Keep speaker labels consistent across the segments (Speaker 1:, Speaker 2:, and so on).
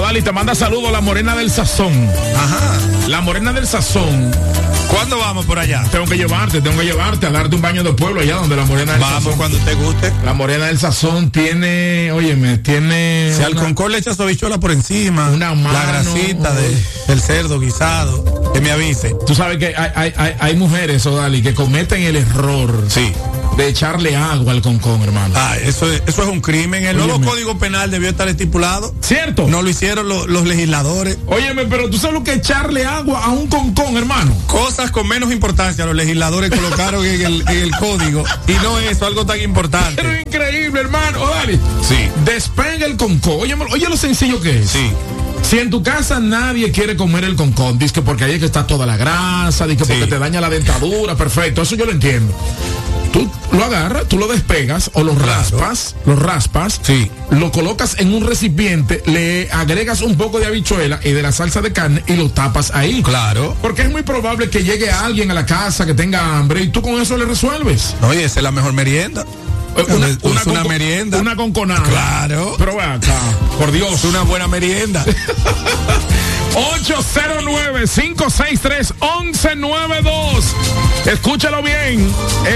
Speaker 1: Odali, te manda saludos la Morena del Sazón.
Speaker 2: Ajá.
Speaker 1: La Morena del Sazón.
Speaker 2: ¿Cuándo vamos por allá?
Speaker 1: Tengo que llevarte a darte un baño de pueblo allá donde la Morena del Sazón.
Speaker 2: Vamos cuando te guste.
Speaker 1: La Morena del Sazón tiene.
Speaker 2: Si al concor le echas su habichuela por encima,
Speaker 1: una mano,
Speaker 2: la grasita del cerdo guisado, que me avise.
Speaker 1: Tú sabes que hay mujeres, Odali, que cometen el error.
Speaker 2: Sí.
Speaker 1: De echarle agua al concón, hermano.
Speaker 2: Eso es un crimen. El nuevo Código Penal debió estar estipulado.
Speaker 1: ¿Cierto?
Speaker 2: No lo hicieron los legisladores.
Speaker 1: Óyeme, pero tú sabes lo que echarle agua a un concón, hermano.
Speaker 2: Cosas con menos importancia los legisladores colocaron en el código. Y no eso, algo tan importante.
Speaker 1: Pero increíble, hermano. Odali.
Speaker 2: Sí.
Speaker 1: Despega el concón. Oye lo sencillo que es.
Speaker 2: Sí.
Speaker 1: Si en tu casa nadie quiere comer el concón, dice que porque ahí es que está toda la grasa, dice que porque te daña la dentadura, perfecto, eso yo lo entiendo. Tú lo agarras, tú lo despegas o lo raspas,
Speaker 2: sí.
Speaker 1: Lo colocas en un recipiente, le agregas un poco de habichuela y de la salsa de carne y lo tapas ahí.
Speaker 2: Claro.
Speaker 1: Porque es muy probable que llegue alguien a la casa que tenga hambre y tú con eso le resuelves.
Speaker 2: Oye, esa es la mejor merienda. Una merienda.
Speaker 1: Una conconada.
Speaker 2: Claro.
Speaker 1: Pero ve acá, por Dios.
Speaker 2: Una buena merienda.
Speaker 1: 809-563-1192. Escúchalo bien.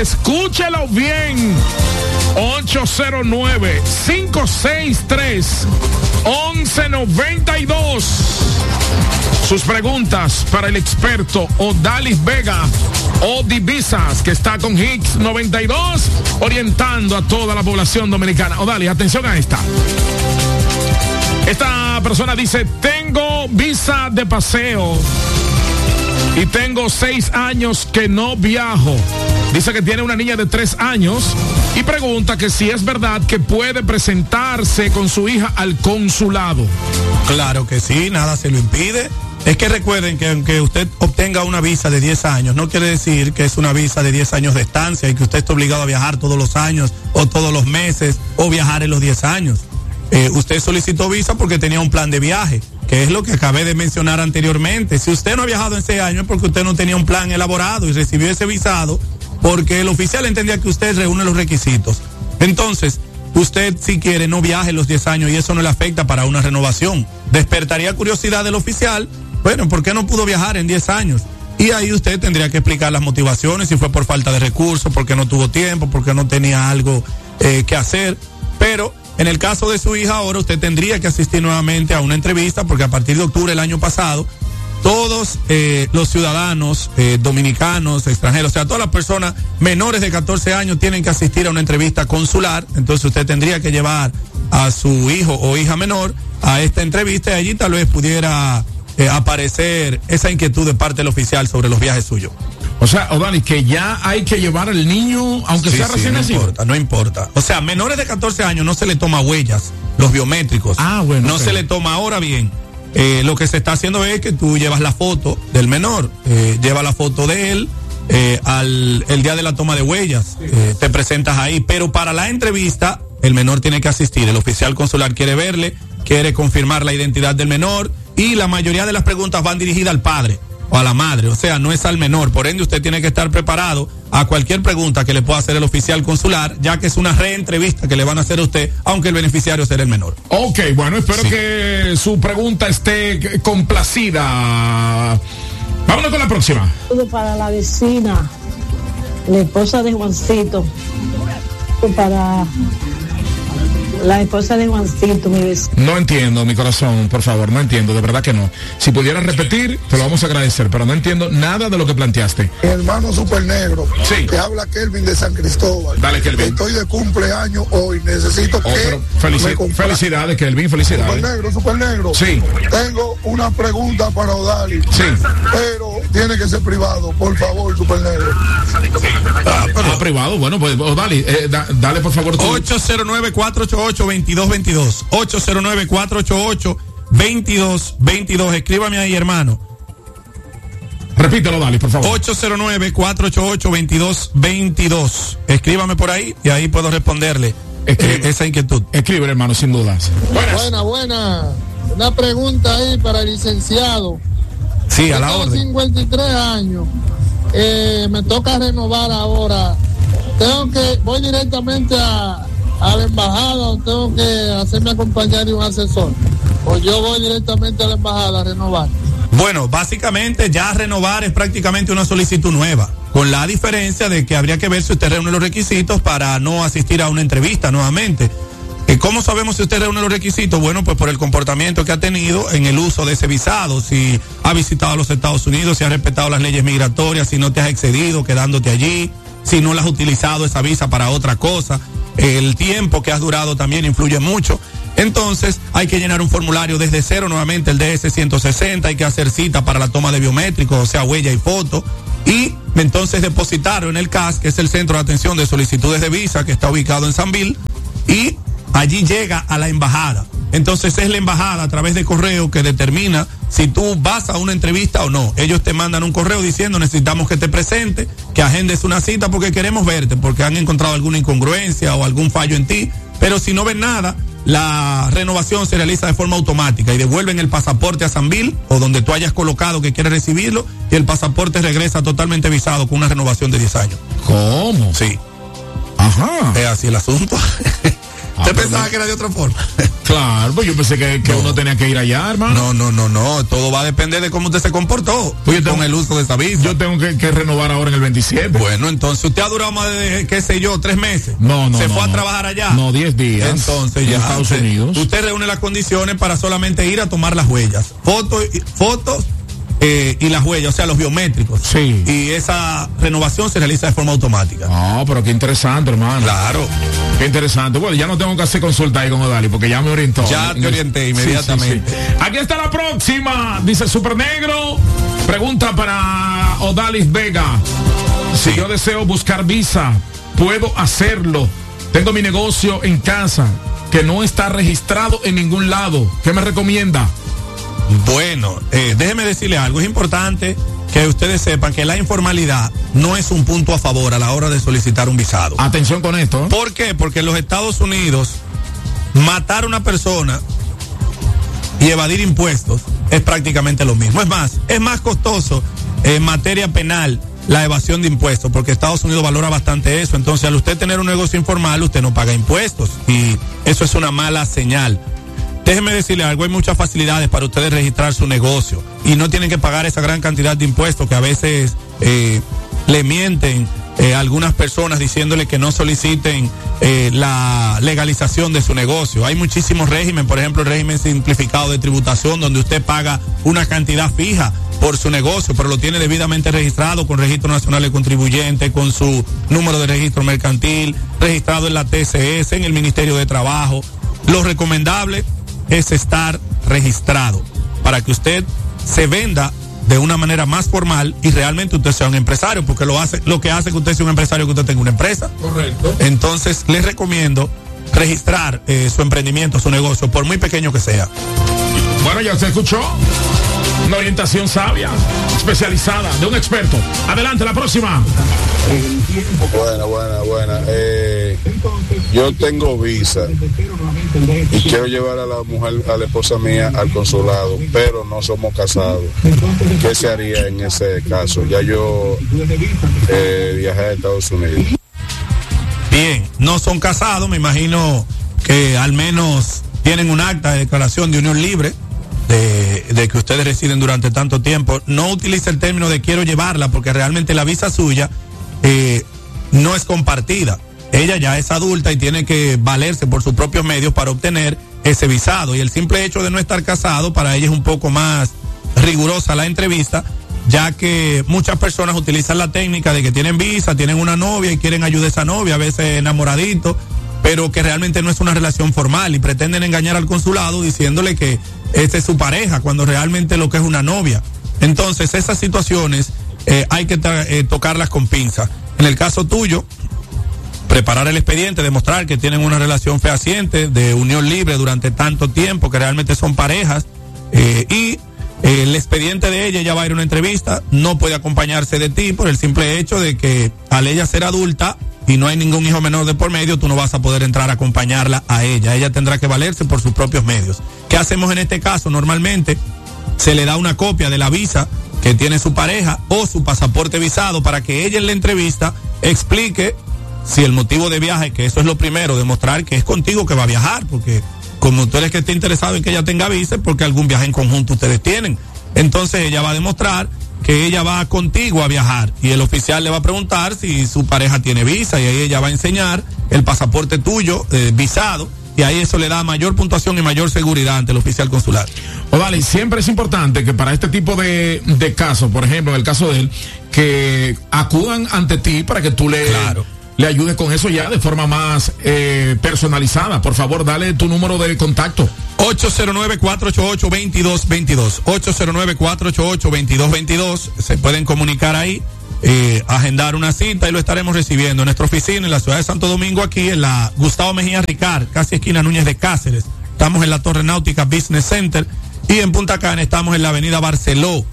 Speaker 1: 809-563-1192. Sus preguntas para el experto Odalis Vega o Divisas, que está con Hits 92, orientando a toda la población dominicana. Odalis, atención a esta. Esta persona dice: tengo visa de paseo y tengo 6 años que no viajo. Dice que tiene una niña de 3 años y pregunta que si es verdad que puede presentarse con su hija al consulado.
Speaker 2: Claro que sí, nada se lo impide. Es que recuerden que aunque usted obtenga una visa de 10 años, no quiere decir que es una visa de 10 años de estancia y que usted está obligado a viajar todos los años o todos los meses o viajar en los 10 años. Usted solicitó visa porque tenía un plan de viaje, que es lo que acabé de mencionar anteriormente. Si usted no ha viajado en 6 años es porque usted no tenía un plan elaborado y recibió ese visado porque el oficial entendía que usted reúne los requisitos. Entonces, usted, si quiere, no viaje los 10 años y eso no le afecta para una renovación. Despertaría curiosidad del oficial. Bueno, ¿por qué no pudo viajar en 10 años? Y ahí usted tendría que explicar las motivaciones, si fue por falta de recursos, porque no tuvo tiempo, porque no tenía algo que hacer. Pero en el caso de su hija ahora, usted tendría que asistir nuevamente a una entrevista, porque a partir de octubre del año pasado, todos los ciudadanos dominicanos, extranjeros, o sea, todas las personas menores de 14 años tienen que asistir a una entrevista consular. Entonces usted tendría que llevar a su hijo o hija menor a esta entrevista y allí tal vez pudiera aparecer esa inquietud de parte del oficial sobre los viajes suyos.
Speaker 1: O sea, Odali, que ya hay que llevar al niño, aunque sea recién nacido.
Speaker 2: No importa. O sea, menores de 14 años no se le toma huellas, los biométricos.
Speaker 1: Bueno.
Speaker 2: No se le toma. Ahora bien, lo que se está haciendo es que tú llevas la foto del menor, llevas la foto de él el día de la toma de huellas, te presentas ahí, pero para la entrevista el menor tiene que asistir, el oficial consular quiere verle, quiere confirmar la identidad del menor y la mayoría de las preguntas van dirigidas al padre o a la madre, o sea, no es al menor. Por ende, usted tiene que estar preparado a cualquier pregunta que le pueda hacer el oficial consular, ya que es una reentrevista que le van a hacer a usted, aunque el beneficiario será el menor.
Speaker 1: Ok, bueno, espero que su pregunta esté complacida. Vámonos con la próxima.
Speaker 3: Para la vecina, la esposa de Juancito, para la esposa de Juancito, mi vecino.
Speaker 1: No entiendo, mi corazón, por favor, no entiendo, de verdad que no. Si pudieras repetir, te lo vamos a agradecer, pero no entiendo nada de lo que planteaste.
Speaker 4: Mi hermano Super Negro,
Speaker 1: sí,
Speaker 4: que habla Kelvin de San Cristóbal.
Speaker 1: Dale, Kelvin.
Speaker 4: Estoy de cumpleaños hoy, necesito
Speaker 1: felicidades, Kelvin, felicidades.
Speaker 4: Super Negro.
Speaker 1: Sí.
Speaker 4: Tengo una pregunta para Odali.
Speaker 1: Sí.
Speaker 4: Pero tiene que ser privado, por favor, Super Negro.
Speaker 1: Privado, bueno, pues Odali, dale por favor tú.
Speaker 2: 809-488-2222. 809-488-2222. Escríbame ahí, hermano.
Speaker 1: Repítelo, Dali, por favor.
Speaker 2: 809-488-2222. Escríbame por ahí y ahí puedo responderle esa inquietud.
Speaker 1: Escribe, hermano, sin dudas.
Speaker 4: Buena. Una pregunta ahí para el licenciado.
Speaker 2: Sí, a la orden.
Speaker 4: 53 años. Me toca renovar ahora. Voy directamente a la embajada o tengo que hacerme acompañar de un asesor. o yo voy directamente a la embajada a renovar?
Speaker 2: Bueno, básicamente ya renovar es prácticamente una solicitud nueva, con la diferencia de que habría que ver si usted reúne los requisitos para no asistir a una entrevista nuevamente. ¿Cómo sabemos si usted reúne los requisitos? Bueno, pues por el comportamiento que ha tenido en el uso de ese visado, si ha visitado los Estados Unidos, si ha respetado las leyes migratorias, si no te has excedido quedándote allí, si no la has utilizado esa visa para otra cosa. El tiempo que has durado también influye mucho. Entonces hay que llenar un formulario desde cero nuevamente, el DS-160, hay que hacer cita para la toma de biométricos, o sea, huella y foto, y entonces depositarlo en el CAS, que es el Centro de Atención de Solicitudes de Visa, que está ubicado en Sanville, y allí llega a la embajada. Entonces es la embajada a través de correo que determina si tú vas a una entrevista o no. Ellos te mandan un correo diciendo necesitamos que te presente, que agendes una cita porque queremos verte, porque han encontrado alguna incongruencia o algún fallo en ti, pero si no ven nada, la renovación se realiza de forma automática y devuelven el pasaporte a Sanville o donde tú hayas colocado que quieres recibirlo y el pasaporte regresa totalmente visado con una renovación de 10 años.
Speaker 1: ¿Cómo?
Speaker 2: Sí.
Speaker 1: Ajá.
Speaker 2: Es así el asunto. ¿Usted pensaba que era de otra forma?
Speaker 1: Claro, pues yo pensé que no. Uno tenía que ir allá, hermano.
Speaker 2: No. Todo va a depender de cómo usted se comportó con el uso de esa visa.
Speaker 1: Yo tengo que renovar ahora en el 27.
Speaker 2: Bueno, entonces usted ha durado más de, qué sé yo, 3 meses.
Speaker 1: No.
Speaker 2: Se fue a trabajar allá.
Speaker 1: No, 10 días.
Speaker 2: Entonces ya.
Speaker 1: En Estados Unidos.
Speaker 2: Usted reúne las condiciones para solamente ir a tomar las huellas. Fotos y las huellas, o sea, los biométricos.
Speaker 1: Sí.
Speaker 2: Y esa renovación se realiza de forma automática.
Speaker 1: No, pero qué interesante, hermano.
Speaker 2: Claro.
Speaker 1: Qué interesante. Bueno, ya no tengo que hacer consulta ahí con Odali porque ya me orientó.
Speaker 2: Ya te orienté inmediatamente.
Speaker 1: Sí. Aquí está la próxima. Dice Super Negro. Pregunta para Odalis Vega. Si yo deseo buscar visa, ¿puedo hacerlo? Tengo mi negocio en casa que no está registrado en ningún lado. ¿Qué me recomienda?
Speaker 2: Bueno, déjeme decirle algo. Es importante que ustedes sepan que la informalidad no es un punto a favor a la hora de solicitar un visado.
Speaker 1: Atención con esto.
Speaker 2: ¿Por qué? Porque en los Estados Unidos matar a una persona y evadir impuestos es prácticamente lo mismo. Es más costoso en materia penal la evasión de impuestos, porque Estados Unidos valora bastante eso. Entonces, al usted tener un negocio informal, usted no paga impuestos y eso es una mala señal. Déjeme decirle algo, hay muchas facilidades para ustedes registrar su negocio y no tienen que pagar esa gran cantidad de impuestos que a veces le mienten a algunas personas diciéndole que no soliciten la legalización de su negocio. Hay muchísimos regímenes, por ejemplo el régimen simplificado de tributación donde usted paga una cantidad fija por su negocio, pero lo tiene debidamente registrado con Registro Nacional de Contribuyentes, con su número de registro mercantil, registrado en la TCS, en el Ministerio de Trabajo. Lo recomendable es estar registrado para que usted se venda de una manera más formal y realmente usted sea un empresario, porque lo que hace que usted sea un empresario es que usted tenga una empresa.
Speaker 1: Correcto.
Speaker 2: Entonces les recomiendo registrar su emprendimiento, su negocio, por muy pequeño que sea.
Speaker 1: Bueno, ya se escuchó una orientación sabia, especializada, de un experto. Adelante, la próxima.
Speaker 5: Buena. Yo tengo visa y quiero llevar a la mujer, a la esposa mía al consulado, pero no somos casados. ¿Qué se haría en ese caso? Ya yo viajé a Estados Unidos.
Speaker 2: Bien, no son casados, me imagino que al menos tienen un acta de declaración de unión libre de que ustedes residen durante tanto tiempo. No utilice el término de quiero llevarla, porque realmente la visa suya no es compartida. Ella ya es adulta y tiene que valerse por sus propios medios para obtener ese visado. Y el simple hecho de no estar casado, para ella es un poco más rigurosa la entrevista, ya que muchas personas utilizan la técnica de que tienen visa, tienen una novia y quieren ayudar a esa novia, a veces enamoradito, pero que realmente no es una relación formal y pretenden engañar al consulado diciéndole que esta es su pareja, cuando realmente lo que es una novia. Entonces, esas situaciones hay que tocarlas con pinzas. En el caso tuyo, preparar el expediente, demostrar que tienen una relación fehaciente de unión libre durante tanto tiempo, que realmente son parejas, y el expediente de ella va a ir a una entrevista, no puede acompañarse de ti por el simple hecho de que al ella ser adulta y no hay ningún hijo menor de por medio, tú no vas a poder entrar a acompañarla a ella. Ella tendrá que valerse por sus propios medios. ¿Qué hacemos en este caso? Normalmente se le da una copia de la visa que tiene su pareja o su pasaporte visado para que ella en la entrevista explique si el motivo de viaje, que eso es lo primero, demostrar que es contigo que va a viajar, porque conductores que esté interesado en que ella tenga visa, porque algún viaje en conjunto ustedes tienen. Entonces ella va a demostrar que ella va contigo a viajar y el oficial le va a preguntar si su pareja tiene visa y ahí ella va a enseñar el pasaporte tuyo visado y ahí eso le da mayor puntuación y mayor seguridad ante el oficial consular.
Speaker 1: Vale, siempre es importante que para este tipo de casos, por ejemplo, en el caso de él, que acudan ante ti para que tú le ayudes con eso ya de forma más personalizada. Por favor, dale tu número de contacto.
Speaker 2: 809-488-2222. 809-488-2222. Se pueden comunicar ahí, agendar una cita y lo estaremos recibiendo en nuestra oficina en la ciudad de Santo Domingo, aquí en la Gustavo Mejía Ricard, casi esquina Núñez de Cáceres. Estamos en la Torre Náutica Business Center y en Punta Cana estamos en la avenida Barceló,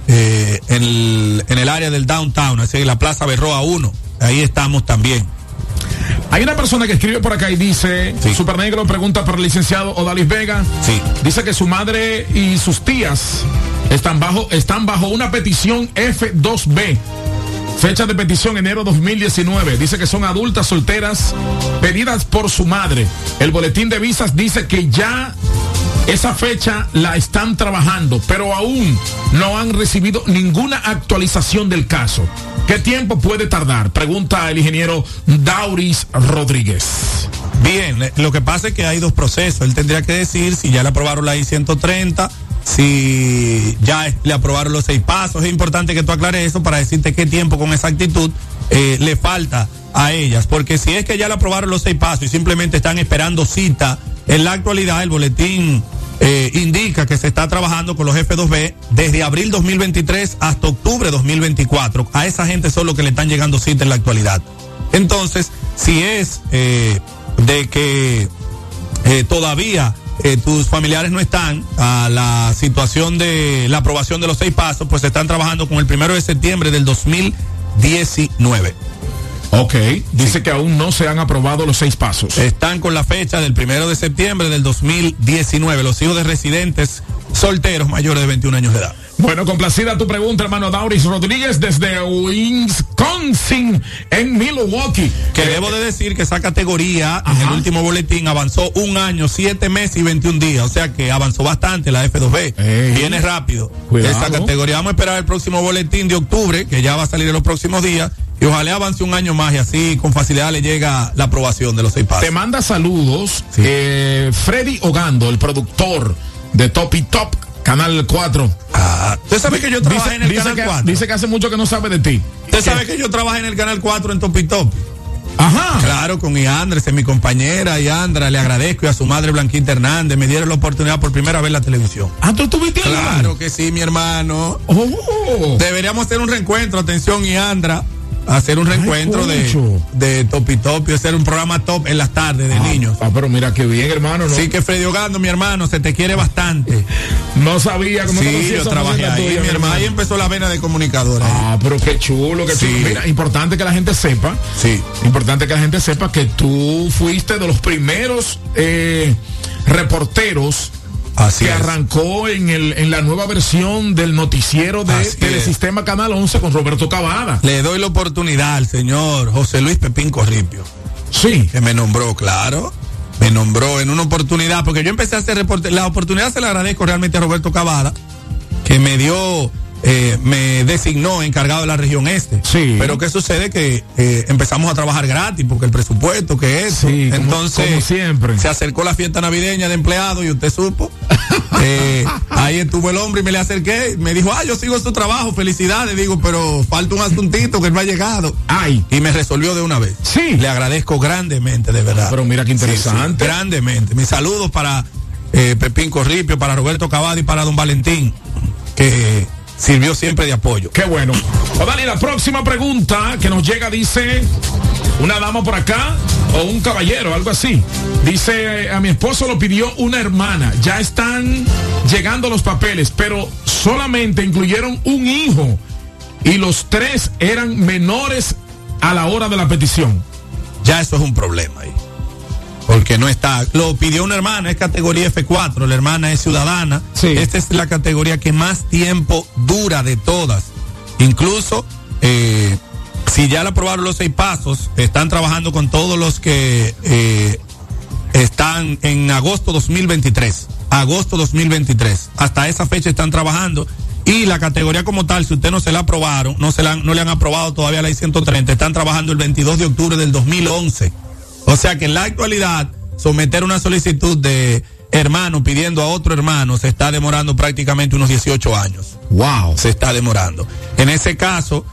Speaker 2: en el área del downtown, así en la Plaza Berroa 1. Ahí estamos también.
Speaker 1: Hay una persona que escribe por acá y dice, Super Negro pregunta para el licenciado Odalis Vega.
Speaker 2: Sí.
Speaker 1: Dice que su madre y sus tías están bajo una petición F2B. Fecha de petición enero 2019. Dice que son adultas solteras pedidas por su madre. El boletín de visas dice que ya esa fecha la están trabajando, pero aún no han recibido ninguna actualización del caso. ¿Qué tiempo puede tardar? Pregunta el ingeniero Dauris Rodríguez.
Speaker 2: Bien, lo que pasa es que hay dos procesos. Él tendría que decir si ya le aprobaron la I-130, si ya le aprobaron los 6 pasos. Es importante que tú aclares eso para decirte qué tiempo con exactitud le falta a ellas, porque si es que ya le aprobaron los 6 pasos y simplemente están esperando cita, en la actualidad el boletín indica que se está trabajando con los F2B desde abril 2023 hasta octubre 2024. A esa gente solo que le están llegando citas en la actualidad. Entonces, si es de que todavía tus familiares no están a la situación de la aprobación de los 6 pasos, pues están trabajando con el 1 de septiembre del 2019.
Speaker 1: Ok, dice que aún no se han aprobado los 6 pasos.
Speaker 2: Están con la fecha del 1 de septiembre del 2019, los hijos de residentes solteros mayores de 21 años de edad.
Speaker 1: Bueno, complacida tu pregunta, hermano Dauris Rodríguez, desde Wisconsin, en Milwaukee.
Speaker 2: Que debo de decir que esa categoría, en el último boletín, avanzó 1 año, 7 meses y 21 días. O sea que avanzó bastante la F2B. Viene rápido.
Speaker 1: Cuidado.
Speaker 2: Esa categoría. Vamos a esperar el próximo boletín de octubre, que ya va a salir en los próximos días. Y ojalá avance 1 año más y así con facilidad le llega la aprobación de los 6 pasos.
Speaker 1: Te manda saludos Freddy Ogando, el productor de Top y Top, Canal 4.
Speaker 2: Usted sabe que yo trabajé en el Canal 4.
Speaker 1: Dice que hace mucho que no sabe de ti.
Speaker 2: Usted sabe que yo trabajé en el Canal 4 en Top y Top.
Speaker 1: Ajá.
Speaker 2: Claro, con Iandra, es mi compañera Iandra, le agradezco, y a su madre Blanquita Hernández, me dieron la oportunidad por primera vez en la televisión.
Speaker 1: ¿Tú estuviste ahí?
Speaker 2: Claro que sí, mi hermano. Deberíamos hacer un reencuentro, atención Iandra, hacer un reencuentro de Top y Top y hacer un programa top en las tardes de niños.
Speaker 1: Pero mira qué bien, hermano, ¿no?
Speaker 2: Sí, que Freddy Ogando, mi hermano, se te quiere bastante.
Speaker 1: No sabía cómo
Speaker 2: sí, yo trabajé ahí, mi hermano. Ahí empezó la vena de comunicadora.
Speaker 1: Pero qué chulo, que sí. Mira, importante que la gente sepa.
Speaker 2: Sí.
Speaker 1: Importante que la gente sepa que tú fuiste de los primeros reporteros
Speaker 2: Así
Speaker 1: que
Speaker 2: es.
Speaker 1: arrancó en la nueva versión del noticiero de Telesistema Canal 11 con Roberto Cavada.
Speaker 2: Le doy la oportunidad al señor José Luis Pepín Corripio.
Speaker 1: Sí.
Speaker 2: Que me nombró, claro. Me nombró en una oportunidad, porque yo empecé a hacer reporte. La oportunidad se la agradezco realmente a Roberto Cavada, que me dio, me designó encargado de la región este.
Speaker 1: Sí.
Speaker 2: Pero ¿qué sucede? Que empezamos a trabajar gratis, porque el presupuesto que es.
Speaker 1: Sí,
Speaker 2: entonces,
Speaker 1: como siempre.
Speaker 2: Se acercó la fiesta navideña de empleados y usted supo. Ahí estuvo el hombre y me le acerqué. Me dijo, yo sigo su trabajo, felicidades. Digo, pero falta un asuntito que no ha llegado. Y me resolvió de una vez.
Speaker 1: Sí.
Speaker 2: Le agradezco grandemente, de verdad.
Speaker 1: Pero mira qué interesante.
Speaker 2: Sí, grandemente. Mis saludos para Pepín Corripio, para Roberto Cavada y para don Valentín, que sirvió siempre de apoyo.
Speaker 1: Qué bueno. Dale, la próxima pregunta que nos llega dice, una dama por acá o un caballero, algo así. Dice, a mi esposo lo pidió una hermana. Ya están llegando los papeles, pero solamente incluyeron un hijo y los 3 eran menores a la hora de la petición.
Speaker 2: Ya eso es un problema ahí. Porque no está, lo pidió una hermana, es categoría F4, la hermana es ciudadana.
Speaker 1: Sí.
Speaker 2: Esta es la categoría que más tiempo dura de todas. Incluso, si ya le aprobaron los 6 pasos, están trabajando con todos los que están en agosto 2023. Agosto 2023. Hasta esa fecha están trabajando. Y la categoría como tal, si usted no se la aprobaron, no le han aprobado todavía la I-130, están trabajando el 22 de octubre del 2011. O sea que en la actualidad, someter una solicitud de hermano pidiendo a otro hermano se está demorando prácticamente unos 18 años.
Speaker 1: Wow.
Speaker 2: Se está demorando. En ese caso,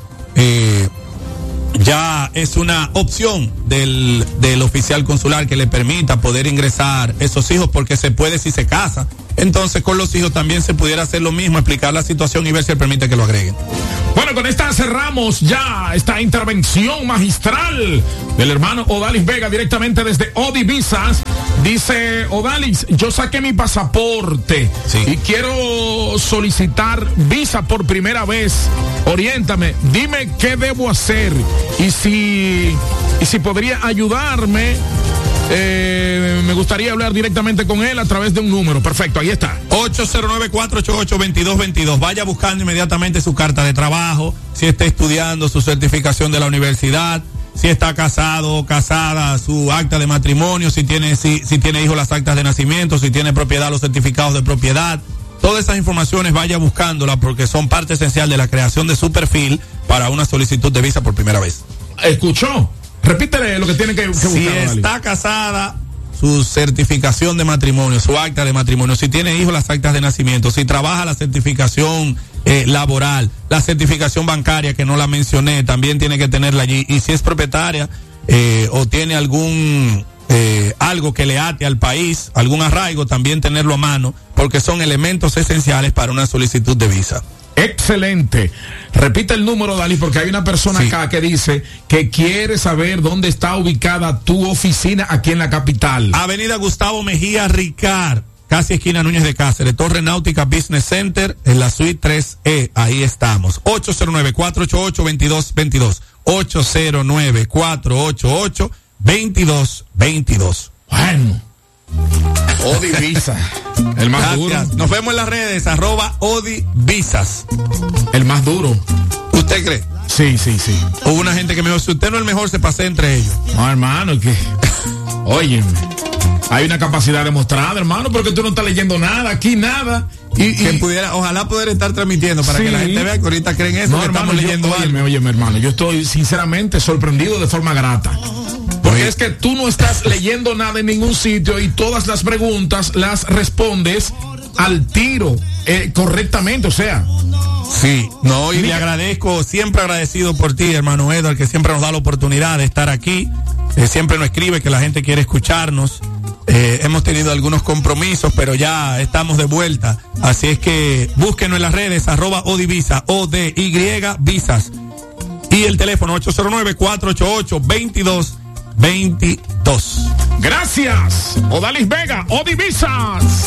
Speaker 2: ya es una opción del oficial consular que le permita poder ingresar esos hijos, porque se puede si se casa. Entonces con los hijos también se pudiera hacer lo mismo, explicar la situación y ver si él permite que lo agreguen.
Speaker 1: Bueno, con esta cerramos ya esta intervención magistral del hermano Odalis Vega directamente desde Odi Visas. Dice Odalis, yo saqué mi pasaporte y quiero solicitar visa por primera vez. Oriéntame, dime qué debo hacer y si podría ayudarme. Me gustaría hablar directamente con él a través de un número. Perfecto, ahí está.
Speaker 2: 809-488-2222. Vaya buscando inmediatamente su carta de trabajo, si está estudiando, su certificación de la universidad, si está casado o casada, su acta de matrimonio, si tiene hijos, las actas de nacimiento, si tiene propiedad, los certificados de propiedad. Todas esas informaciones vaya buscándolas porque son parte esencial de la creación de su perfil para una solicitud de visa por primera vez.
Speaker 1: ¿Escuchó? Repítele lo que tiene que buscar.
Speaker 2: Si está casada, su certificación de matrimonio, su acta de matrimonio. Si tiene hijos, las actas de nacimiento. Si trabaja, la certificación laboral, la certificación bancaria que no la mencioné, también tiene que tenerla allí. Y si es propietaria o tiene algún algo que le ate al país, algún arraigo, también tenerlo a mano, porque son elementos esenciales para una solicitud de visa.
Speaker 1: Excelente. Repite el número, Dalí, porque hay una persona acá que dice que quiere saber dónde está ubicada tu oficina aquí en la capital.
Speaker 2: Avenida Gustavo Mejía Ricard, casi esquina Núñez de Cáceres, Torre Náutica Business Center, en la suite 3E. Ahí estamos. 809-488-2222. 809-488-2222.
Speaker 1: Bueno. Odi Visa. El más
Speaker 2: Gracias.
Speaker 1: duro.
Speaker 2: Nos vemos en las redes, @Odi Visas.
Speaker 1: El más duro.
Speaker 2: ¿Usted cree?
Speaker 1: Sí.
Speaker 2: Hubo una gente que me dijo, si usted no es el mejor, se pasea entre ellos.
Speaker 1: No, hermano, que óyeme, hay una capacidad demostrada, hermano, porque tú no estás leyendo nada, aquí nada. Y
Speaker 2: pudiera, ojalá poder estar transmitiendo para que la gente vea que ahorita creen eso,
Speaker 1: no,
Speaker 2: que
Speaker 1: hermano,
Speaker 2: estamos leyendo algo.
Speaker 1: Óyeme, hermano, yo estoy sinceramente sorprendido de forma grata. Porque es que tú no estás leyendo nada en ningún sitio y todas las preguntas las respondes al tiro, correctamente, o sea.
Speaker 2: Sí, no, y le agradezco, siempre agradecido por ti, hermano Edward, que siempre nos da la oportunidad de estar aquí. Siempre nos escribe que la gente quiere escucharnos. Hemos tenido algunos compromisos, pero ya estamos de vuelta. Así es que búsquenos en las redes, @Odivisa, ODY Visas. Y el teléfono 809-488-2222. Gracias,
Speaker 1: Odalis Vega, Odi Visas.